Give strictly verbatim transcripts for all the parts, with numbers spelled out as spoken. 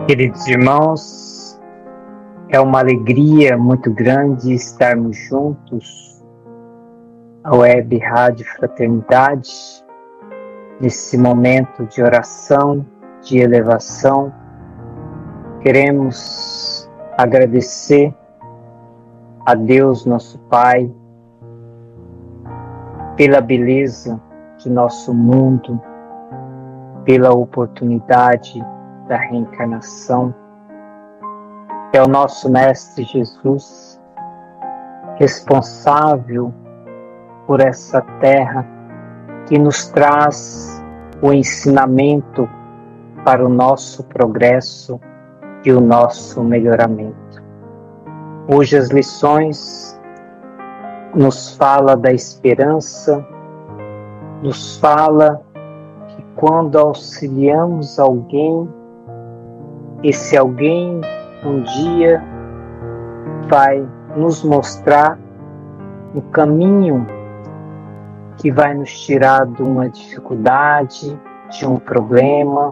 Queridos irmãos, é uma alegria muito grande estarmos juntos à Web Rádio Fraternidade, nesse momento de oração, de elevação. Queremos agradecer a Deus, nosso Pai, pela beleza de nosso mundo, pela oportunidade da reencarnação. É o nosso Mestre Jesus, responsável por essa terra, que nos traz o ensinamento para o nosso progresso e o nosso melhoramento. Hoje as lições nos fala da esperança, nos fala que quando auxiliamos alguém, esse alguém um dia vai nos mostrar um caminho que vai nos tirar de uma dificuldade, de um problema.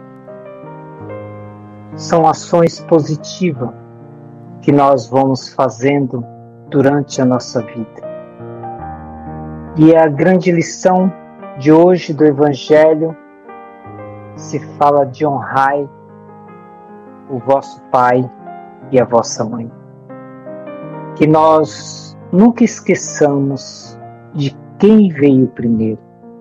São ações positivas que nós vamos fazendo durante a nossa vida. E a grande lição de hoje do Evangelho se fala de honrar o vosso pai e a vossa mãe. Que nós nunca esqueçamos de quem veio primeiro,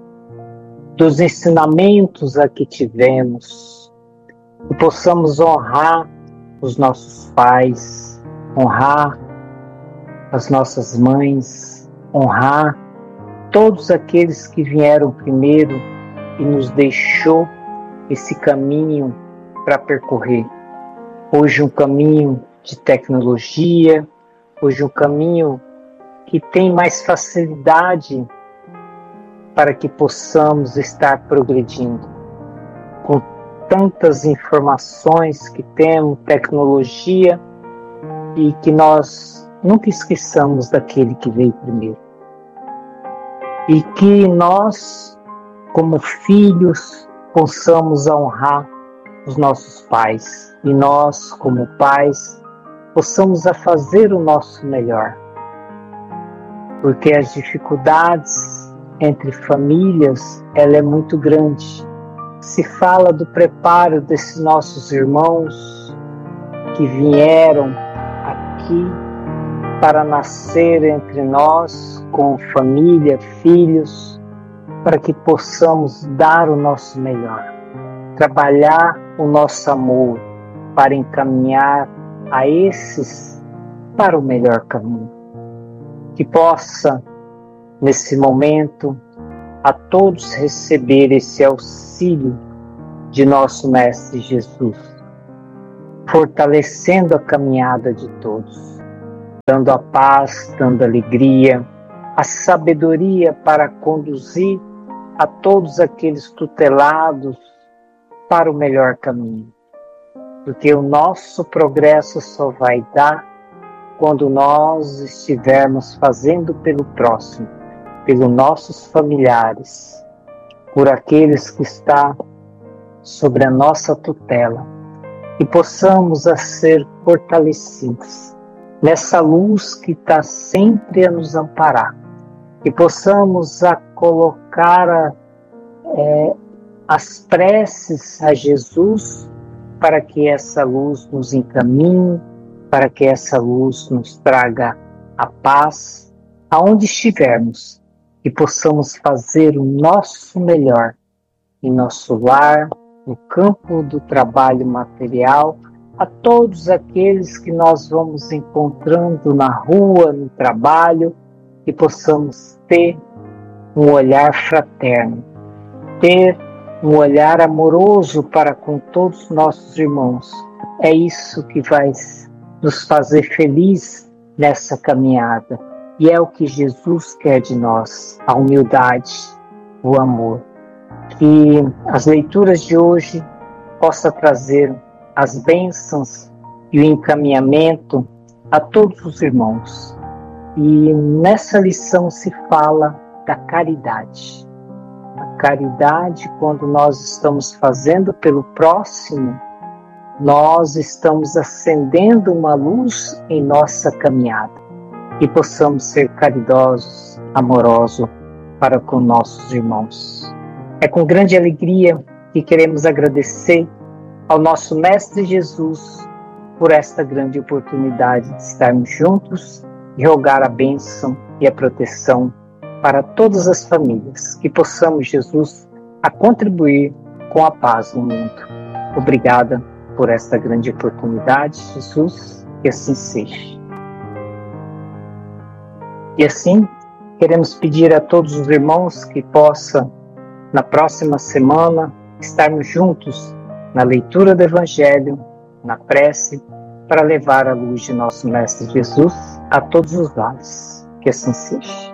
dos ensinamentos a que tivemos, e possamos honrar os nossos pais, honrar as nossas mães, honrar todos aqueles que vieram primeiro e nos deixou esse caminho para percorrer. Hoje um caminho de tecnologia, hoje um caminho que tem mais facilidade para que possamos estar progredindo. Com tantas informações que temos, tecnologia, e que nós nunca esqueçamos daquele que veio primeiro. E que nós, como filhos, possamos honrar os nossos pais, e nós, como pais, possamos a fazer o nosso melhor. Porque as dificuldades entre famílias, ela é muito grande. Se fala do preparo desses nossos irmãos que vieram aqui para nascer entre nós, com família, filhos, para que possamos dar o nosso melhor. Trabalhar o nosso amor para encaminhar a esses para o melhor caminho. Que possa, nesse momento, a todos receber esse auxílio de nosso Mestre Jesus, fortalecendo a caminhada de todos, dando a paz, dando alegria, a sabedoria para conduzir a todos aqueles tutelados para o melhor caminho. Porque o nosso progresso só vai dar quando nós estivermos fazendo pelo próximo, pelos nossos familiares, por aqueles que estão sobre a nossa tutela, e possamos a ser fortalecidos nessa luz que está sempre a nos amparar, e possamos a colocar a, é, as preces a Jesus para que essa luz nos encaminhe, para que essa luz nos traga a paz aonde estivermos, e possamos fazer o nosso melhor em nosso lar, no campo do trabalho material, a todos aqueles que nós vamos encontrando na rua, no trabalho, e possamos ter um olhar fraterno, ter um olhar amoroso para com todos os nossos irmãos. É isso que vai nos fazer felizes nessa caminhada. E é o que Jesus quer de nós, a humildade, o amor. Que as leituras de hoje possam trazer as bênçãos e o encaminhamento a todos os irmãos. E nessa lição se fala da caridade. A caridade, quando nós estamos fazendo pelo próximo, nós estamos acendendo uma luz em nossa caminhada e possamos ser caridosos, amorosos para com nossos irmãos. É com grande alegria que queremos agradecer ao nosso Mestre Jesus por esta grande oportunidade de estarmos juntos e rogar a bênção e a proteção para todas as famílias, que possamos, Jesus, a contribuir com a paz no mundo. Obrigada por esta grande oportunidade, Jesus, que assim seja. E assim, queremos pedir a todos os irmãos que possam, na próxima semana, estarmos juntos na leitura do Evangelho, na prece, para levar a luz de nosso Mestre Jesus a todos os lares. Que assim seja.